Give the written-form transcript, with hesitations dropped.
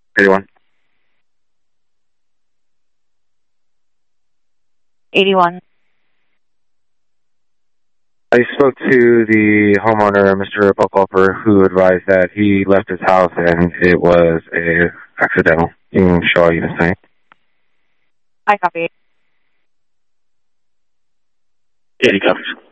81. 81. I spoke to the homeowner, Mr. Buckover, who advised that he left his house and it was accidental. You can show all units tonight. I copy. 80 copies.